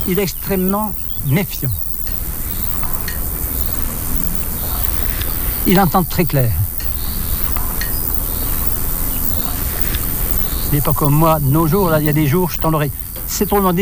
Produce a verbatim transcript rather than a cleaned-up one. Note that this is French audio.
il est extrêmement méfiant. Il entend très clair. Il n'est pas comme moi, de nos jours, là, il y a des jours, je tends l'oreille. C'est trop demandé.